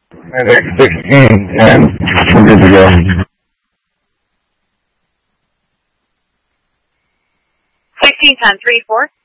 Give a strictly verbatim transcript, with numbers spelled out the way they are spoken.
Medic sixteen ten. We're good to go. sixteen ten, three four.